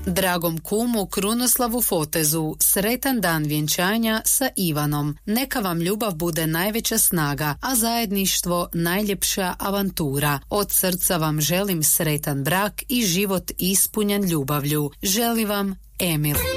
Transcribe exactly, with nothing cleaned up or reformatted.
Dragom kumu Krunoslavu Fotezu, sretan dan vjenčanja sa Ivanom. Neka vam ljubav bude najveća snaga, a zajedništvo najljepša avantura. Od srca vam želim sretan brak i život ispunjen ljubavlju. Želi vam Emil.